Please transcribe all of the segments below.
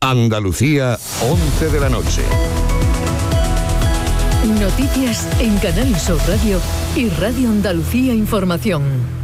Andalucía, 11 de la noche. Noticias en Canal Sur Radio y Radio Andalucía Información.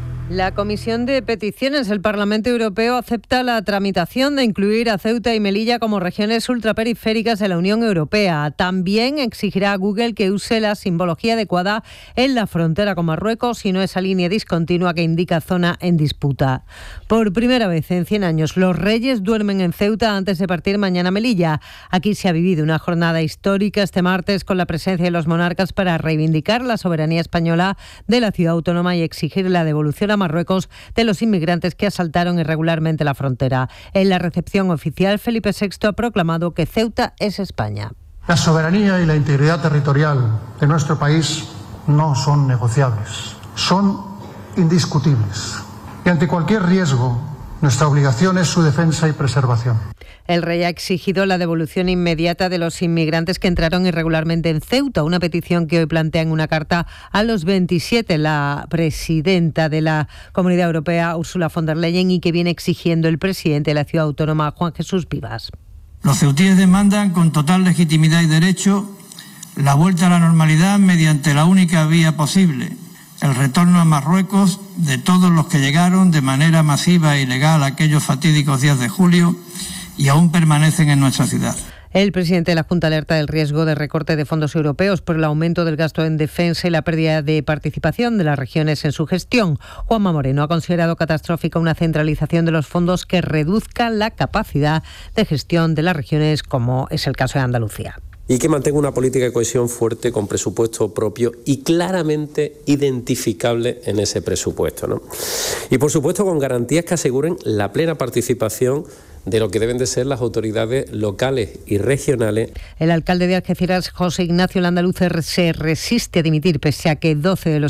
La Comisión de Peticiones del Parlamento Europeo acepta la tramitación de incluir a Ceuta y Melilla como regiones ultraperiféricas de la Unión Europea. También exigirá a Google que use la simbología adecuada en la frontera con Marruecos y no esa línea discontinua que indica zona en disputa. Por primera vez en 100 años, los reyes duermen en Ceuta antes de partir mañana a Melilla. Aquí se ha vivido una jornada histórica este martes con la presencia de los monarcas para reivindicar la soberanía española de la ciudad autónoma y exigir la devolución a Marruecos de los inmigrantes que asaltaron irregularmente la frontera. En la recepción oficial, Felipe VI ha proclamado que Ceuta es España. La soberanía y la integridad territorial de nuestro país no son negociables, son indiscutibles. Y ante cualquier riesgo, nuestra obligación es su defensa y preservación. El rey ha exigido la devolución inmediata de los inmigrantes que entraron irregularmente en Ceuta, una petición que hoy plantea en una carta a los 27 la presidenta de la Comunidad Europea, Ursula von der Leyen, y que viene exigiendo el presidente de la ciudad autónoma, Juan Jesús Vivas. Los ceutíes demandan con total legitimidad y derecho la vuelta a la normalidad mediante la única vía posible, el retorno a Marruecos de todos los que llegaron de manera masiva e ilegal aquellos fatídicos días de julio y aún permanecen en nuestra ciudad. El presidente de la Junta alerta del riesgo de recorte de fondos europeos por el aumento del gasto en defensa y la pérdida de participación de las regiones en su gestión. Juanma Moreno ha considerado catastrófica una centralización de los fondos que reduzca la capacidad de gestión de las regiones, como es el caso de Andalucía. Y que mantenga una política de cohesión fuerte con presupuesto propio y claramente identificable en ese presupuesto, ¿no? Y por supuesto con garantías que aseguren la plena participación de lo que deben de ser las autoridades locales y regionales. El alcalde de Algeciras, José Ignacio Landaluce, se resiste a dimitir pese a que 12 de los